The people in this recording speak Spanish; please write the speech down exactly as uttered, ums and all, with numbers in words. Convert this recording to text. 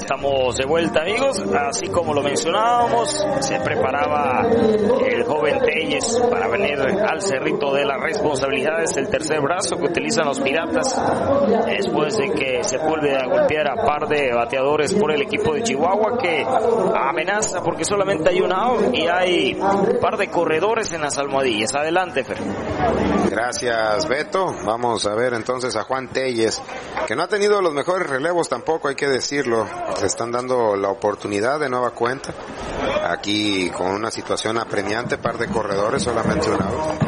estamos de vuelta, amigos. Así como lo mencionábamos, se preparaba el joven Telles para venir al Cerrito de las Responsabilidades, el tercer brazo que utilizan los Piratas, después de que se vuelve a golpear a par de bateadores por el equipo de Chihuahua, que amenaza porque solamente hay un out y hay un par de corredores en las almohadillas. Adelante, Fer. Gracias, Beto. Vamos a ver entonces a Juan Telles, que no ha tenido los mejores relevos tampoco, hay que decirlo. Se están dando la oportunidad de nueva cuenta. Aquí con una situación apremiante, par de corredores, solamente un out.